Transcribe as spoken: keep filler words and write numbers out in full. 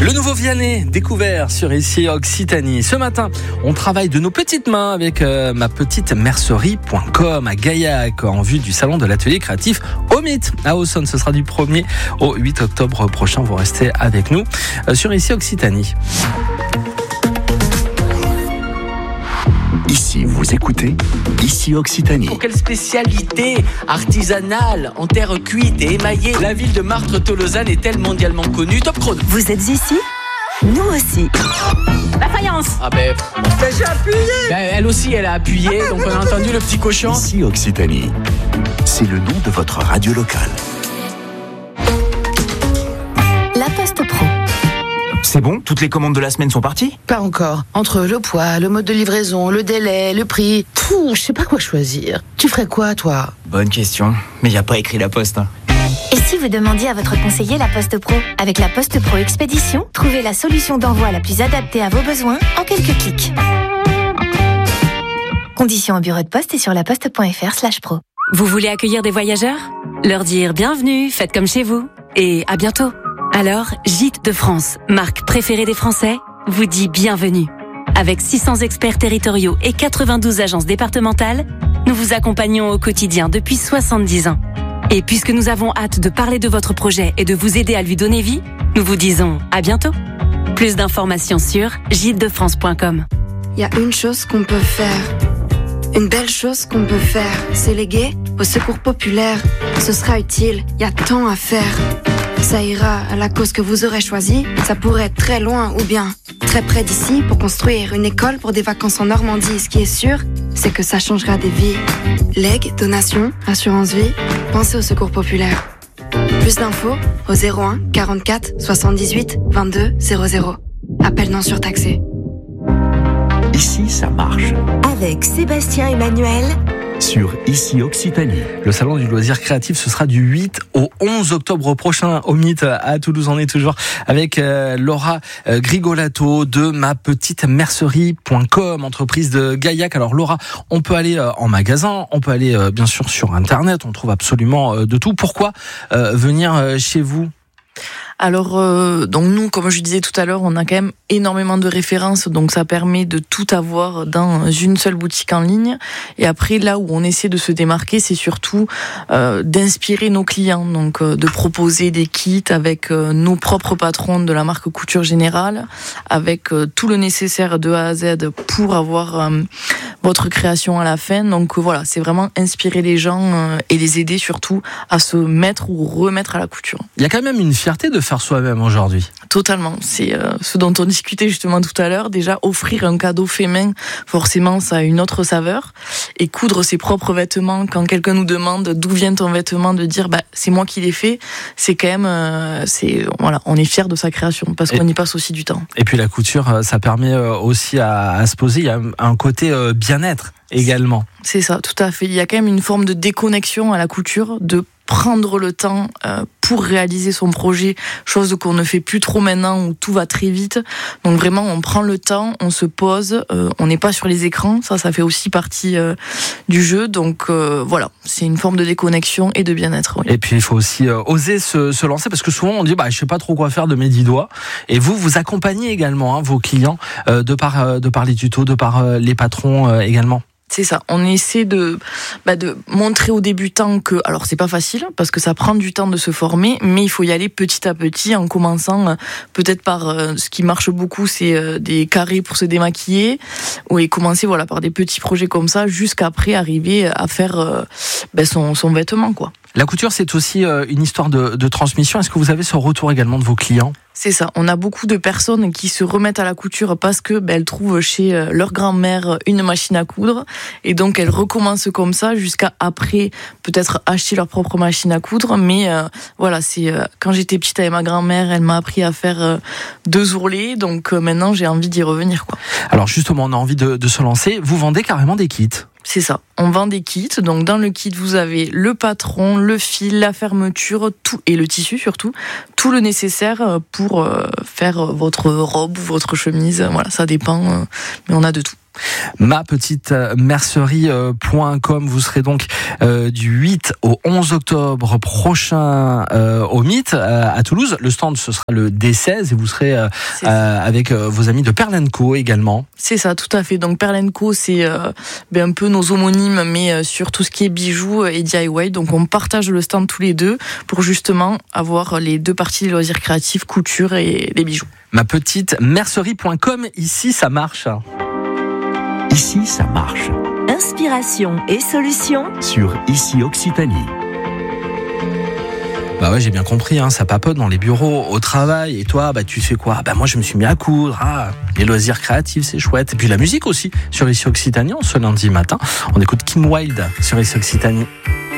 Le nouveau Vianney, découvert sur Ici Occitanie. Ce matin, on travaille de nos petites mains avec euh, ma petite mercerie point com à Gaillac en vue du salon de l'atelier créatif au Mythe à Auxonne. Ce sera du premier au huit octobre prochain. Vous restez avec nous euh, sur Ici Occitanie. Ici, vous écoutez Ici Occitanie. Pour quelle spécialité artisanale en terre cuite et émaillée la ville de Martres-Tolosane est-elle mondialement connue? Top chrono. Vous êtes ici? Nous aussi. La faïence. Ah ben... ben j'ai appuyé ben, elle aussi, elle a appuyé, donc on a entendu le petit cochon. Ici Occitanie, c'est le nom de votre radio locale. La Poste Pro. C'est bon? Toutes les commandes de la semaine sont parties? Pas encore. Entre le poids, le mode de livraison, le délai, le prix... Pfff, je sais pas quoi choisir. Tu ferais quoi, toi? Bonne question. Mais y a pas écrit la Poste. Hein. Et si vous demandiez à votre conseiller la Poste Pro? Avec la Poste Pro Expédition, trouvez la solution d'envoi la plus adaptée à vos besoins en quelques clics. Conditions au bureau de poste et sur laposte.fr slash pro. Vous voulez accueillir des voyageurs? Leur dire bienvenue, faites comme chez vous. Et à bientôt. Alors, Gîtes de France, marque préférée des Français, vous dit bienvenue. Avec six cents experts territoriaux et quatre-vingt-douze agences départementales, nous vous accompagnons au quotidien depuis soixante-dix ans. Et puisque nous avons hâte de parler de votre projet et de vous aider à lui donner vie, nous vous disons à bientôt. Plus d'informations sur gîtes de france point com. Il y a une chose qu'on peut faire, une belle chose qu'on peut faire, c'est léguer au secours populaire. Ce sera utile, il y a tant à faire. Ça ira à la cause que vous aurez choisie. Ça pourrait être très loin ou bien très près d'ici pour construire une école pour des vacances en Normandie. Ce qui est sûr, c'est que ça changera des vies. Legs, donations, assurance vie, pensez au secours populaire. Plus d'infos au zéro un quarante-quatre soixante-dix-huit vingt-deux zéro zéro. Appel non surtaxé. Ici, ça marche. Avec Sébastien Emmanuel. Sur Ici Occitanie. Le salon du loisir créatif, ce sera du huit au onze octobre prochain au Mythe à Toulouse. On est toujours avec euh, Laura euh, Grigolato de ma petite mercerie point com, entreprise de Gaillac. Alors Laura, on peut aller euh, en magasin, on peut aller euh, bien sûr sur Internet, on trouve absolument euh, de tout. Pourquoi euh, venir euh, chez vous ? Alors, euh, donc nous, comme je disais tout à l'heure, on a quand même énormément de références, donc ça permet de tout avoir dans une seule boutique en ligne. Et après, là où on essaie de se démarquer, c'est surtout euh, d'inspirer nos clients, donc euh, de proposer des kits avec euh, nos propres patrons de la marque Couture Générale, avec euh, tout le nécessaire de A à Z pour avoir euh, votre création à la fin. Donc euh, voilà, c'est vraiment inspirer les gens euh, et les aider surtout à se mettre ou remettre à la couture. Il y a quand même une fierté de faire soi-même aujourd'hui. Totalement, c'est euh, ce dont on discutait justement tout à l'heure. Déjà, offrir un cadeau fait main, forcément, ça a une autre saveur. Et coudre ses propres vêtements, quand quelqu'un nous demande d'où vient ton vêtement, de dire bah c'est moi qui l'ai fait, c'est quand même, euh, c'est voilà, on est fier de sa création parce qu'on y passe aussi du temps. Et puis la couture, ça permet aussi à, à se poser. Il y a un côté euh, bien-être également. C'est ça, tout à fait. Il y a quand même une forme de déconnexion à la couture, de prendre le temps euh, pour réaliser son projet, chose qu'on ne fait plus trop maintenant où tout va très vite. Donc vraiment, on prend le temps, on se pose, euh, on n'est pas sur les écrans, ça, ça fait aussi partie euh, du jeu. Donc euh, voilà, c'est une forme de déconnexion et de bien-être. Oui. Et puis il faut aussi euh, oser se, se lancer parce que souvent on dit bah je sais pas trop quoi faire de mes dix doigts. Et vous, vous accompagnez également hein, vos clients euh, de par euh, de par les tutos, de par euh, les patrons euh, également. C'est ça, on essaie de, bah de montrer aux débutants que, alors c'est pas facile, parce que ça prend du temps de se former, mais il faut y aller petit à petit, en commençant peut-être par, euh, ce qui marche beaucoup, c'est euh, des carrés pour se démaquiller, ou et commencer voilà, par des petits projets comme ça, jusqu'après arriver à faire euh, bah, son, son vêtement, quoi. La couture, c'est aussi euh, une histoire de, de transmission. Est-ce que vous avez ce retour également de vos clients ? C'est ça. On a beaucoup de personnes qui se remettent à la couture parce que ben, elles trouvent chez leur grand-mère une machine à coudre et donc elles recommencent comme ça jusqu'à après peut-être acheter leur propre machine à coudre. Mais euh, voilà, c'est euh, quand j'étais petite avec ma grand-mère, elle m'a appris à faire euh, deux ourlets, donc euh, maintenant j'ai envie d'y revenir, quoi. Alors justement, on a envie de, de se lancer. Vous vendez carrément des kits ? C'est ça. On vend des kits. Donc, dans le kit, vous avez le patron, le fil, la fermeture, tout, et le tissu surtout, tout le nécessaire pour faire votre robe ou votre chemise. Voilà, ça dépend, mais on a de tout. ma petite mercerie point com. Vous serez donc euh, du huit au onze octobre prochain euh, au Mythe euh, à Toulouse. Le stand, ce sera le D seize et vous serez euh, euh, avec euh, vos amis de Pearl and Co également. C'est ça, tout à fait. Donc Pearl and Co, c'est euh, ben, un peu nos homonymes, mais euh, sur tout ce qui est bijoux et D I Y. Donc on partage le stand tous les deux pour justement avoir les deux parties des loisirs créatifs, couture et les bijoux. ma petite mercerie point com, ici ça marche. Ici, ça marche. Inspiration et solutions Sur Ici Occitanie. Bah ouais, j'ai bien compris, hein, ça papote dans les bureaux, au travail. Et toi, bah tu fais quoi? Bah moi, je me suis mis à coudre. Ah, les loisirs créatifs, c'est chouette. Et puis la musique aussi, sur Ici Occitanie, ce lundi matin. On écoute Kim Wilde sur Ici Occitanie.